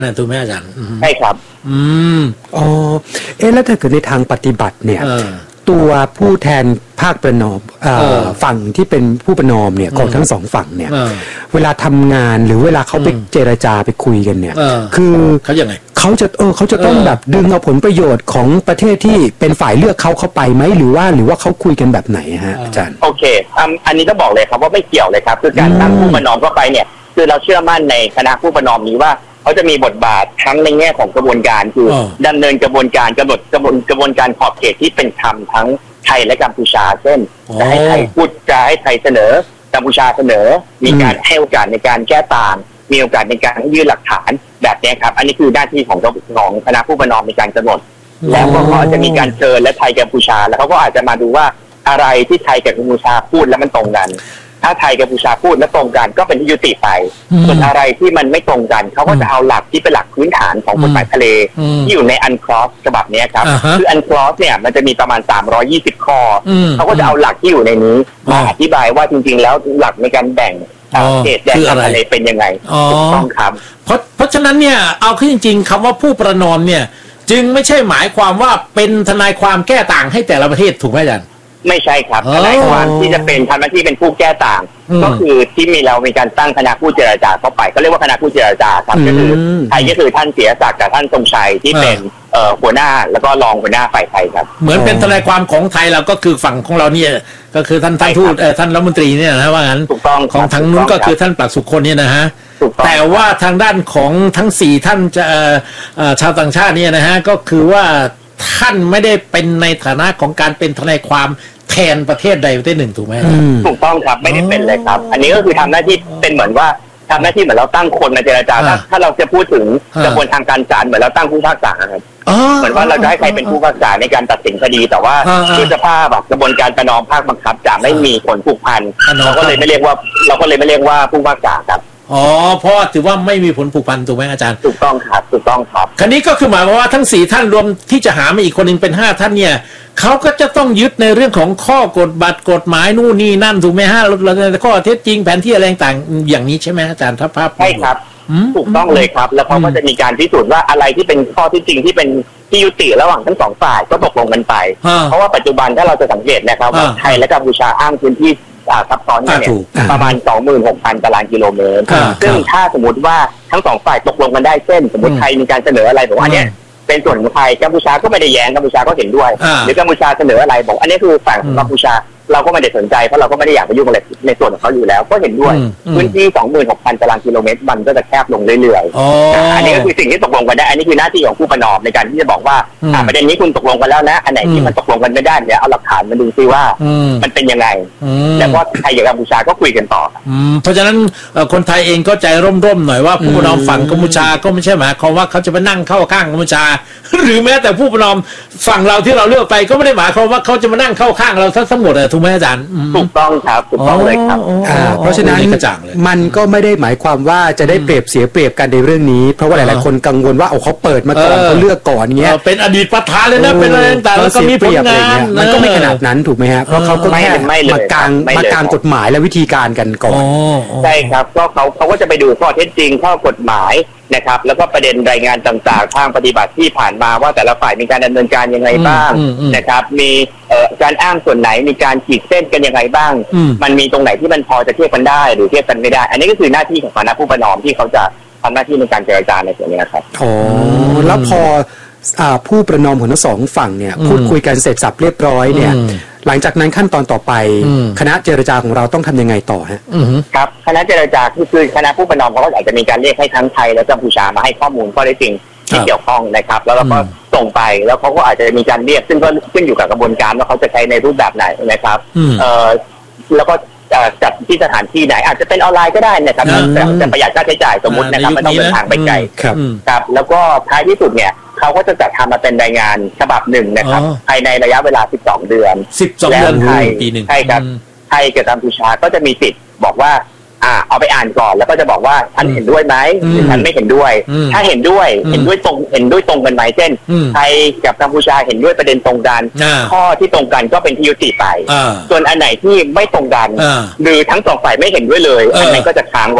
นั่นถูกไหมอาจารย์ใช่ครับอ๋อแล้วถ้าเกิดในทางปฏิบัติเนี่ยตัวผู้แทนภาคประนอมฝั่งที่เป็นผู้ประนอมเนี่ยของทั้งสองฝั่งเนี่ยเวลาทำงานหรือเวลาเขาไปเจรจาไปคุยกันเนี่ยคือเขายังไงเขาจะต้องแบบดึงเอาผลประโยชน์ของประเทศที่เป็นฝ่ายเลือกเขาเข้าไปไหมหรือว่าเขาคุยกันแบบไหนฮะอาจารย์โอเคอันนี้ต้องบอกเลยครับว่าไม่เกี่ยวเลยครับคือการตั้งผู้ประนอมเข้าไปเนี่ยคือเราเชื่อมั่นในคณะผู้ประนอมนี้ว่าเขาจะมีบทบาททั้งในแง่ของกระบวนการคือดำเนินกระบวนการกำหนดกระบวนการขอบเขตที่เป็นธรรมทั้งไทยและกัมพูชาเช่นจะให้ไทยพูดจะให้ไทยเสนอกัมพูชาเสนอมีการให้โอกาสในการแก้ต่างมีโอกาสในการยื่นหลักฐานแบบนี้ครับอันนี้คือหน้าที่ของคณะผู้ประนอมในการกำหนดแล้วก็เขาจะมีการเชิญและไทยกัมพูชาแล้วเขาก็อาจจะมาดูว่าอะไรที่ไทยกับกัมพูชาพูดแล้วมันตรงกันถ้าไทยกัมพูชาพูดและตรงกันก็เป็นที่ยุติไปส่วนอะไรที่มันไม่ตรงกันเขาก็จะเอาหลักที่เป็นหลักพื้นฐานของกฎหมายทะเลที่อยู่ในอันคลอสฉบับนี้ครับคืออันคลอสเนี่ยมันจะมีประมาณ320ข้อเขาก็จะเอาหลักที่อยู่ในนี้มาอธิบายว่าจริงๆแล้วหลักในการแบ่งเขตแดนทะเลเป็นยังไงถูกต้องครับเพราะฉะนั้นเนี่ยเอาขึ้นจริงๆคำว่าผู้ประนอมเนี่ยจึงไม่ใช่หมายความว่าเป็นทนายความแก้ต่างให้แต่ละประเทศถูกไหมอาจารย์ไม่ใช่ครับทนายความที่จะเป็นทำหน้าที่เป็นผู้แก้ต่างก็คือที่เรามีการตั้งคณะผู้เจรจาเข้าไปก็เรียกว่าคณะผู้เจรจาครับก็คือไทยก็คือท่านเสียศักดิ์กับท่านทรงชัยที่เป็นหัวหน้าแล้วก็รองหัวหน้าฝ่ายไทยครับเหมือนเป็นทนายความของไทยเราก็คือฝั่งของเราเนี่ยก็คือท่านทูตท่านรัฐมนตรีเนี่ยนะว่างั้นของทางนู้นก็คือท่านปลักสุคนเนี่ยนะฮะแต่ว่าทางด้านของทั้ง4ท่านชาวต่างชาติเนี่ยนะฮะก็คือว่าท่านไม่ได้เป็นในฐานะของการเป็นทนายความแทนประเทศใดประเทศหนึ่งถูกไหมถูกต้องครับไม่ได้เป็นเลยครับอันนี้ก็คือทำหน้าที่เป็นเหมือนว่าทำหน้าที่เหมือนเราตั้งคนมาเจรจาถ้าเราจะพูดถึงกระบวนทางการศาลเหมือนเราตั้งผู้พิพากษาครับเหมือนว่าเราจะให้ใครเป็นผู้พิพากษาในการตัดสินคดีแต่ว่าด้วยสภาพแบบกระบวนการประนอมภาคบังคับจะไม่มีผลผูกพันเราก็เลยไม่เรียกว่าผู้พิพากษาครับเพราะถือว่าไม่มีผลผูกพันถูกไหมอาจารย์ถูกต้องครับถูกต้องครับคราวนี้ก็คือหมายความว่าทั้ง4ท่านรวมที่จะหามาอีกคนนึงเป็น5ท่านเนี่ยเขาก็จะต้องยึดในเรื่องของข้อกฎหมายนู่นนี่นั่นถูกไหมฮะข้อเท็จจริงแผนที่อะไรต่างอย่างนี้ใช่ไหมอาจารย์ถ้าภาพใช่ครับถูกต้องเลยครับแล้วเขาก็จะมีการพิสูจน์ว่าอะไรที่เป็นข้อที่จริงที่เป็นที่ยุติระหว่างทั้งสองฝ่ายก็ตกลงกันไปเพราะว่าปัจจุบันถ้าเราจะสังเกตนะครับว่าไทยและกัมพูชาอ้างพื้นที่ซับซ้อนกันเนี่ยประมาณ 26,000 ตารางกิโลเมตรซึ่งถ้าสมมติว่าทั้งสองฝ่ายตกลงกันได้เช่นสมมติไทยมีการเสนออะไรบอกว่าเนี่ยเป็นส่วนของไทยกัมพูชาก็ไม่ได้แย้งกัมพูชาก็เห็นด้วยหรือกัมพูชาเสนออะไรบอกอันนี้คือฝั่งกัมพูชาเราก็ไม่ได้สนใจเพราะเราก็ไม่ได้อยากไปยุ่งอะไรในส่วนของเขาอยู่แล้วก็เห็นด้วยพื้นที่ 26,000 ตารางกิโลเมตรมันก็จะแคบลงเรื่อยๆอันนี้ก็คือสิ่งที่ตกลงกันได้อันนี้คือหน้าที่ของผู้ประนอมในการที่จะบอกว่าประเด็นนี้คุณตกลงกันแล้วนะอันไหนที่มันตกลงกันไม่ได้เนี่ยเอาหลักฐานมาดูซิว่ามันเป็นยังไงแล้วก็ไทยกับกัมพูชาก็คุยกันต่อเพราะฉะนั้นคนไทยเองก็ใจร่มๆหน่อยว่าผู้ประนอมฝั่งกัมพูชาก็ไม่ใช่หมายความว่าเขาจะไปนั่งเข้าข้างกัมพูชาหรือแม้แต่ผู้ประนอมฝั่งเราที่เราเลือกไปก็ไม่ได้หมายความว่าเขาจะมานั่งเข้าข้างเราทั้งหมดถูกไหมอาจารย์ถูกต้องครับถูกต้องเลยครับเพราะฉะนั้นมันก็ไม่ได้หมายความว่าจะได้เปรียบเสียเปรียบกันในเรื่องนี้เพราะว่าหลายๆคนกังวลว่าเขาเปิดมาก่อนเขาเลือกก่อนเงี้ยเป็นอดีตประธานเลยนะเป็นอะไรต่างๆแล้วก็มีผลงานมันก็ไม่ขนาดนั้นถูกไหมฮะเพราะเขาก็แค่มากางกฎหมายและวิธีการกันก่อนใช่ครับก็เขาก็จะไปดูข้อเท็จจริงข้อกฎหมายนะครับแล้วก็ประเด็นรายงานต่างๆทางปฏิบัติที่ผ่านมาว่าแต่ละฝ่ายมีการดำเนินการยังไงบ้างนะครับมีการอ้างส่วนไหนมีการขีดเส้นกันยังไงบ้างมันมีตรงไหนที่มันพอจะเทียบกันได้หรือเทียบกันไม่ได้อันนี้ก็คือหน้าที่ของคณะผู้ประนอมที่เขาจะทำหน้าที่ในการเจรจาในส่วนนี้ครับแล้วพอผู้ประนอมของทั้งสองฝั่งเนี่ยพูดคุยกันเสร็จสับเรียบร้อยเนี่ยหลังจากนั้นขั้นตอนต่อไปคณะเจรจาของเราต้องทำยังไงต่อฮะครับคณะเจรจาคือคณะผู้ประนอมเขาก็อาจจะมีการเรียกให้ทั้งไทยและกัมพูชามาให้ข้อมูลข้อเท็จจริงที่เกี่ยวข้องนะครับแล้วเราก็ส่งไปแล้วเขาก็อาจจะมีการเรียกซึ่งก็ขึ้นอยู่กับกระบวนการว่าเขาจะใช้ในรูปแบบไหนนะครับแล้วก็จัดที่สถานที่ไหนอาจจะเป็นออนไลน์ก็ได้นะครับจะประหยัดค่าใช้จ่ายสมมตินะครับไม่ต้องเดินทางไปไกลครับแล้วก็ท้ายที่สุดเนี่ยเขาก็จะจัดทำมาเป็นรายงานฉบับหนึ่งนะครับภายในระยะเวลา12 เดือนแล้วไทยใช่ครับไทยกับกัมพูชาก็จะมีสิทธิ์บอกว่าเอาไปอ่านก่อนแล้วก็จะบอกว่าฉันเห็นด้วยไหมหรือฉันไม่เห็นด้วยถ้าเห็นด้วยตรงกันไหมเช่นไทยกับกัมพูชาเห็นด้วยประเด็นตรงกันข้อที่ตรงกันก็เป็นที่ยุติไปส่วนอันไหนที่ไม่ตรงกันหรือทั้งสองฝ่ายไม่เห็นด้วยเลยอันนั้นก็จะค้างไว้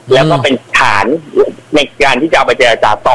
แล้วก็เป็นฐานในการที่จะเอาไปเจรจาต่อ